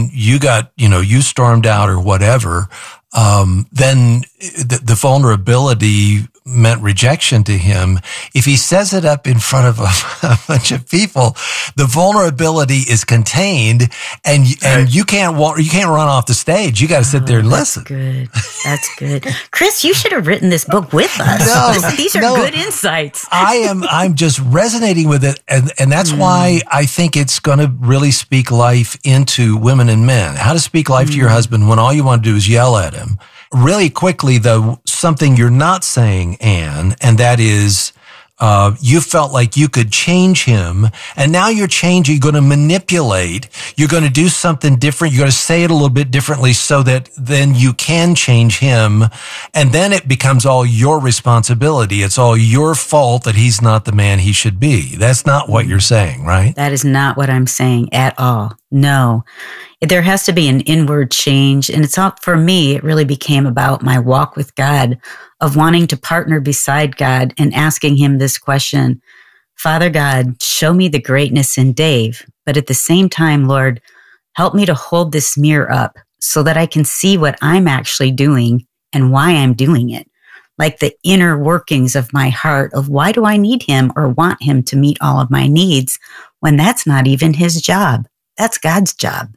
when you got, you stormed out or whatever, then the vulnerability meant rejection to him. If he says it up in front of a bunch of people, the vulnerability is contained, and you can't run off the stage. You got to sit there and listen. That's good. Chris, you should have written this book with us. These are good insights. I'm just resonating with it, and that's why I think it's going to really speak life into women and men. How to speak life to your husband when all you want to do is yell at him. Really quickly, though, something you're not saying, Anne, and that is you felt like you could change him, and now you're changing. You're going to manipulate. You're going to do something different. You're going to say it a little bit differently so that then you can change him, and then it becomes all your responsibility. It's all your fault that he's not the man he should be. That's not what you're saying, right? That is not what I'm saying at all. No. There has to be an inward change. And for me, it really became about my walk with God, of wanting to partner beside God and asking him this question: Father God, show me the greatness in Dave, but at the same time, Lord, help me to hold this mirror up so that I can see what I'm actually doing and why I'm doing it. Like the inner workings of my heart of why do I need him or want him to meet all of my needs when that's not even his job. That's God's job.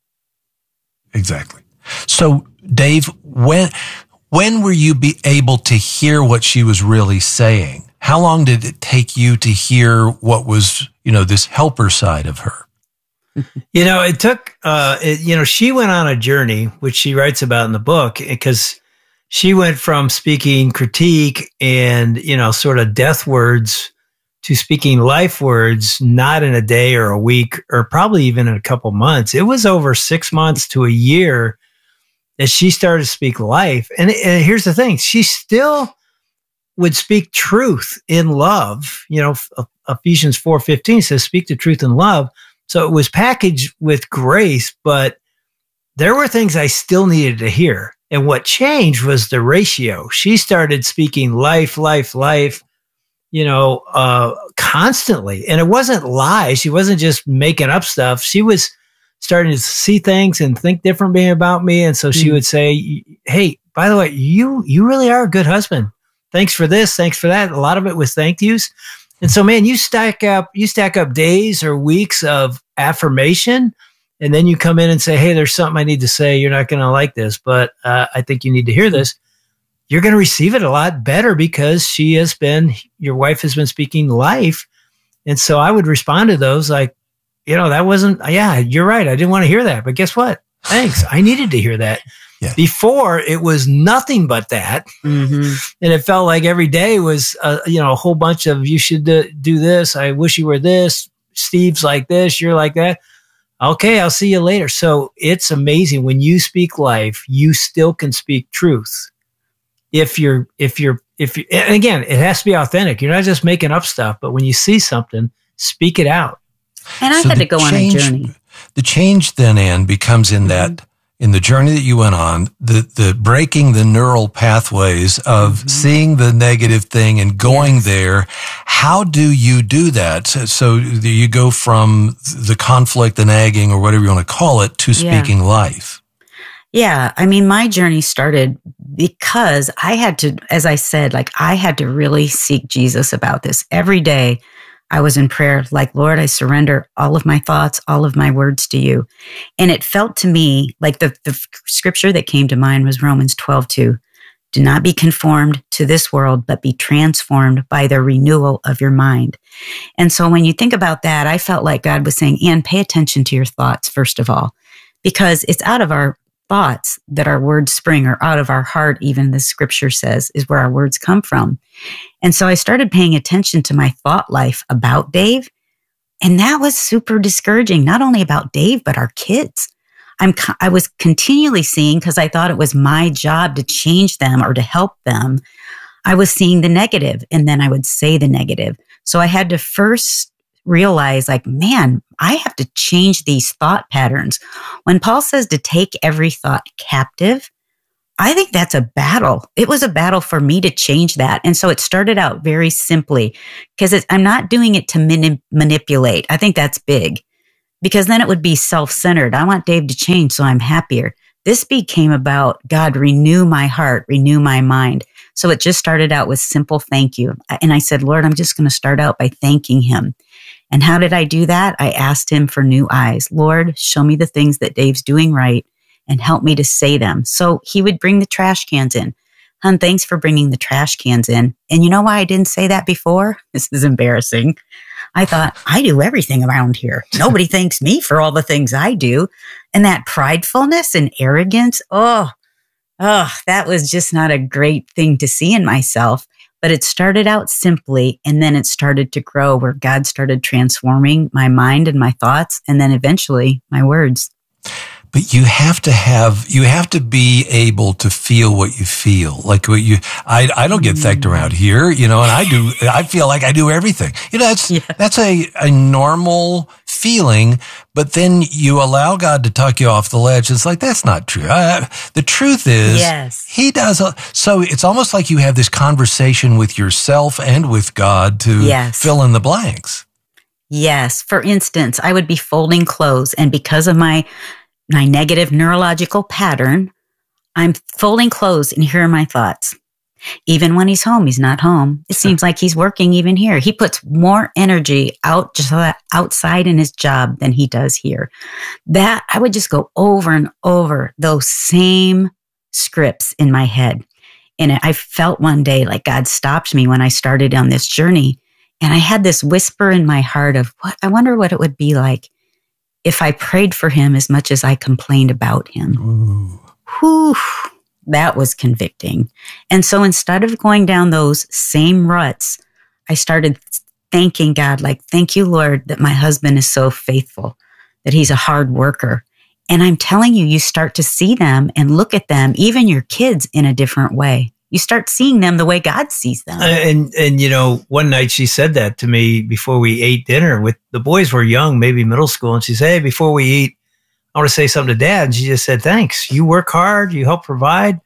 Exactly. So, Dave, when were you able to hear what she was really saying? How long did it take you to hear what was, this helper side of her? It took, she went on a journey, which she writes about in the book, because she went from speaking critique and, sort of death words to speaking life words, not in a day or a week or probably even in a couple months. It was over 6 months to a year that she started to speak life. And here's the thing, she still would speak truth in love. Ephesians 4:15 says, speak the truth in love. So it was packaged with grace, but there were things I still needed to hear. And what changed was the ratio. She started speaking life, constantly. And it wasn't lies. She wasn't just making up stuff. She was starting to see things and think differently about me. And so she would say, hey, by the way, you really are a good husband. Thanks for this. Thanks for that. A lot of it was thank yous. And so, man, you stack up days or weeks of affirmation. And then you come in and say, hey, there's something I need to say. You're not going to like this, but I think you need to hear this. You're going to receive it a lot better because your wife has been speaking life. And so I would respond to those like, that wasn't, you're right. I didn't want to hear that, but guess what? Thanks. I needed to hear that. Yeah. Before it was nothing but that. Mm-hmm. And it felt like every day was, a whole bunch of, you should do this. I wish you were this. Steve's like this. You're like that. Okay. I'll see you later. So it's amazing when you speak life, you still can speak truth. If you're, and again, it has to be authentic. You're not just making up stuff, but when you see something, speak it out. And I had to go on a journey. The change then, Anne, becomes in that, in the journey that you went on, the breaking the neural pathways of seeing the negative thing and going there. How do you do that? So you go from the conflict, the nagging, or whatever you want to call it, to speaking life. Yeah. I mean, my journey started because I had to, as I said, I had to really seek Jesus about this. Every day I was in prayer, Lord, I surrender all of my thoughts, all of my words to you. And it felt to me like the scripture that came to mind was Romans 12:2. Do not be conformed to this world, but be transformed by the renewal of your mind. And so when you think about that, I felt like God was saying, Anne, pay attention to your thoughts, first of all, because it's out of our thoughts that our words spring, or out of our heart, even the scripture says, is where our words come from. And so I started paying attention to my thought life about Dave. And that was super discouraging, not only about Dave, but our kids. I was continually seeing, because I thought it was my job to change them or to help them, I was seeing the negative, and then I would say the negative. So I had to first realize, man, I have to change these thought patterns. When Paul says to take every thought captive, I think that's a battle. It was a battle for me to change that. And so it started out very simply, because I'm not doing it to manipulate. I think that's big. because then it would be self-centered. I want Dave to change so I'm happier. This became about, God, renew my heart, renew my mind. So it just started out with simple thank you. And I said, Lord, I'm just going to start out by thanking him. And how did I do that? I asked him for new eyes. Lord, show me the things that Dave's doing right and help me to say them. So he would bring the trash cans in. Hon, thanks for bringing the trash cans in. And you know why I didn't say that before? This is embarrassing. I thought, I do everything around here. Nobody thanks me for all the things I do. And that pridefulness and arrogance, that was just not a great thing to see in myself. But it started out simply, and then it started to grow where God started transforming my mind and my thoughts, and then eventually my words. But you have to be able to feel what you feel. Like I don't get thanked around here, and I feel like I do everything. That's a normal feeling, but then you allow God to tuck you off the ledge. It's like, that's not true. The truth is, yes, he does. So it's almost like you have this conversation with yourself and with God to fill in the blanks. Yes. For instance, I would be folding clothes, and because of my negative neurological pattern, I'm folding clothes, and here are my thoughts. Even when he's home, he's not home. It seems like he's working even here. He puts more energy outside in his job than he does here. That I would just go over and over those same scripts in my head. And I felt one day like God stopped me when I started on this journey. And I had this whisper in my heart of, I wonder what it would be like if I prayed for him as much as I complained about him. Whew, that was convicting. And so instead of going down those same ruts, I started thanking God, like, thank you, Lord, that my husband is so faithful, that he's a hard worker. And I'm telling you, you start to see them and look at them, even your kids, in a different way. You start seeing them the way God sees them. And one night she said that to me before we ate dinner. With the boys were young, maybe middle school. And she said, hey, before we eat, I want to say something to Dad. And she just said, thanks. You work hard. You help provide.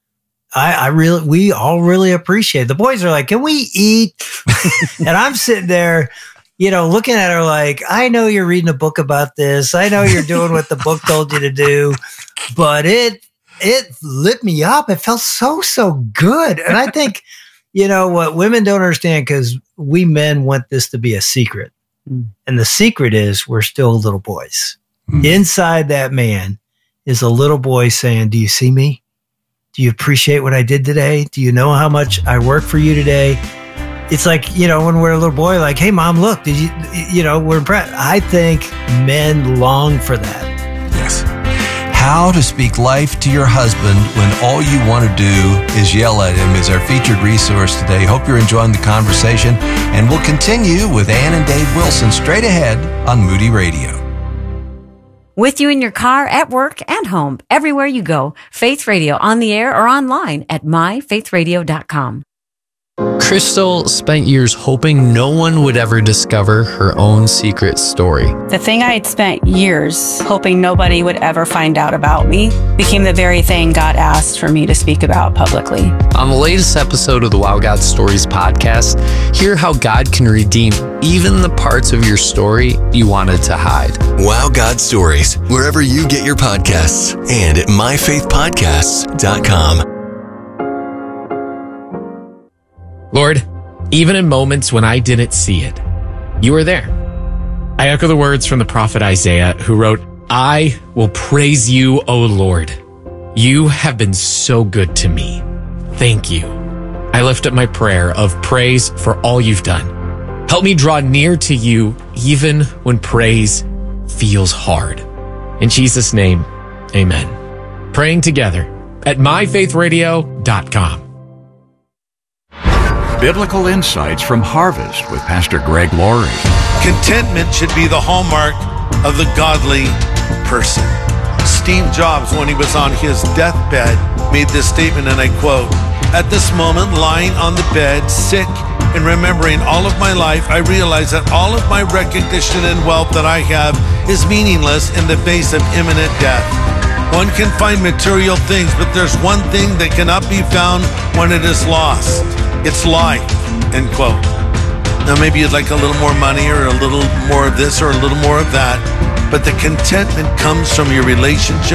We all really appreciate it. The boys are like, can we eat? And I'm sitting there, looking at her like, I know you're reading a book about this. I know you're doing what the book told you to do, but it lit me up. It felt so good. And I think, what women don't understand, because we men want this to be a secret. And the secret is we're still little boys. Inside that man is a little boy saying, do you see me? Do you appreciate what I did today? Do you know how much I worked for you today? It's like, when we're a little boy, like, hey, Mom, look, did you, we're impressed. I think men long for that. Yes. How to speak life to your husband when all you want to do is yell at him is our featured resource today. Hope you're enjoying the conversation, and we'll continue with Ann and Dave Wilson straight ahead on Moody Radio. With you in your car, at work, and home, everywhere you go, Faith Radio, on the air or online at myfaithradio.com. Crystal spent years hoping no one would ever discover her own secret story. The thing I had spent years hoping nobody would ever find out about me became the very thing God asked for me to speak about publicly. On the latest episode of the Wow God Stories podcast, hear how God can redeem even the parts of your story you wanted to hide. Wow God Stories, wherever you get your podcasts, and at myfaithpodcasts.com. Lord, even in moments when I didn't see it, you were there. I echo the words from the prophet Isaiah, who wrote, I will praise you, O Lord. You have been so good to me. Thank you. I lift up my prayer of praise for all you've done. Help me draw near to you even when praise feels hard. In Jesus' name, amen. Praying together at myfaithradio.com. Biblical insights from Harvest with Pastor Greg Laurie. Contentment should be the hallmark of the godly person. Steve Jobs, when he was on his deathbed, made this statement, and I quote, "At this moment, lying on the bed, sick and remembering all of my life, I realize that all of my recognition and wealth that I have is meaningless in the face of imminent death. One can find material things, but there's one thing that cannot be found when it is lost. It's life," end quote. Now maybe you'd like a little more money or a little more of this or a little more of that. but the contentment comes from your relationship